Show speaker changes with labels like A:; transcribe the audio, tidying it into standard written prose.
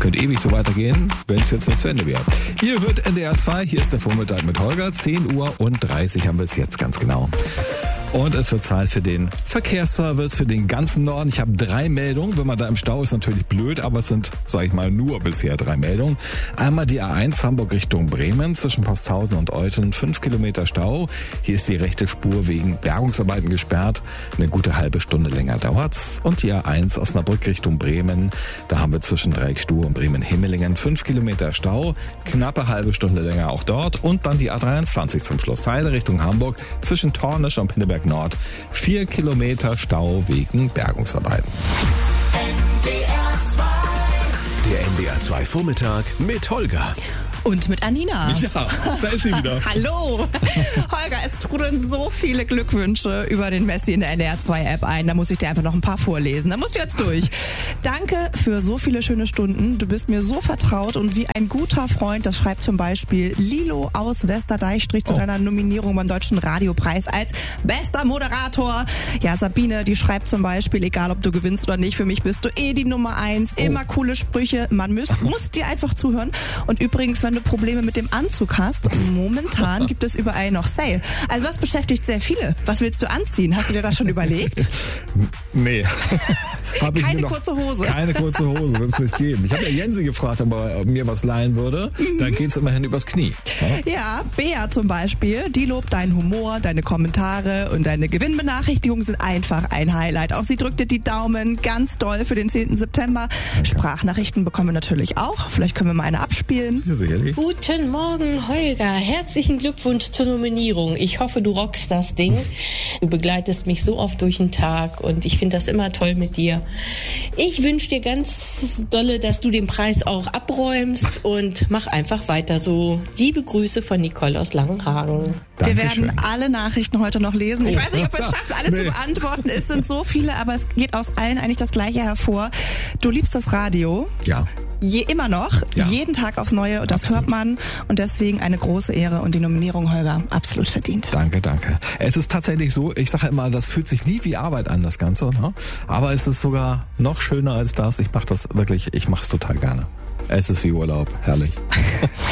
A: könnte ewig so weitergehen, wenn es jetzt nicht zu Ende wäre. Ihr hört NDR 2, hier ist der Vormittag mit Holger. 10:30 haben wir es jetzt ganz genau. Und es wird Zeit für den Verkehrsservice für den ganzen Norden. Ich habe 3 Meldungen. Wenn man da im Stau ist, natürlich blöd, aber es sind, sage ich mal, nur bisher 3 Meldungen. Einmal die A1 Hamburg Richtung Bremen zwischen Posthausen und Olten. 5 Kilometer Stau. Hier ist die rechte Spur wegen Bergungsarbeiten gesperrt. Eine gute halbe Stunde länger dauert's. Und die A1 Osnabrück Richtung Bremen. Da haben wir zwischen Dreieckstuhl und Bremen-Himmelingen 5 Kilometer Stau. Knappe halbe Stunde länger auch dort. Und dann die A23 zum Schluss. Heide Richtung Hamburg zwischen Tornisch und Pinneberg Nord. 4 Kilometer Stau wegen Bergungsarbeiten.
B: Der NDR 2 Vormittag mit Holger.
C: Und mit Anina.
A: Ja, da ist sie wieder.
C: Hallo. Holger, es trudeln so viele Glückwünsche über den Messi in der NDR 2 App ein. Da muss ich dir einfach noch ein paar vorlesen. Da musst du jetzt durch. Danke für so viele schöne Stunden. Du bist mir so vertraut und wie ein guter Freund. Das schreibt zum Beispiel Lilo aus Westerdeichstrich zu deiner Nominierung beim Deutschen Radiopreis als bester Moderator. Ja, Sabine, die schreibt zum Beispiel, egal ob du gewinnst oder nicht, für mich bist du die Nummer 1. Immer coole Sprüche. Man muss dir einfach zuhören. Und übrigens, wenn du Probleme mit dem Anzug hast, momentan gibt es überall noch Sale. Also das beschäftigt sehr viele. Was willst du anziehen? Hast du dir das schon überlegt?
A: Nee.
C: Keine kurze Hose.
A: Keine kurze Hose wird es nicht geben. Ich habe ja Jensi gefragt, ob er mir was leihen würde. Dann geht's immerhin übers Knie.
C: Ja, Bea zum Beispiel, die lobt deinen Humor, deine Kommentare und deine Gewinnbenachrichtigungen sind einfach ein Highlight. Auch sie drückt dir die Daumen ganz doll für den 10. September. Okay. Sprachnachrichten bekommen wir natürlich auch. Vielleicht können wir mal eine abspielen.
A: Ja, sicherlich.
D: Guten Morgen, Holger. Herzlichen Glückwunsch zur Nominierung. Ich hoffe, du rockst das Ding. Du begleitest mich so oft durch den Tag und ich finde das immer toll mit dir. Ich wünsche dir ganz dolle, dass du den Preis auch abräumst und mach einfach weiter so. Liebe Grüße von Nicole aus Langenhagen.
C: Wir werden alle Nachrichten heute noch lesen. Ich weiß nicht, ob wir es schaffen, alle zu beantworten. Es sind so viele, aber es geht aus allen eigentlich das Gleiche hervor. Du liebst das Radio.
A: Ja.
C: Immer noch, jeden Tag aufs Neue und das
A: Absolut.
C: hört man und deswegen eine große Ehre und die Nominierung, Holger, absolut verdient.
A: Danke, danke. Es ist tatsächlich so, ich sage immer, das fühlt sich nie wie Arbeit an, das Ganze, ne? Aber es ist sogar noch schöner als das. Ich mache es total gerne. Es ist wie Urlaub, herrlich.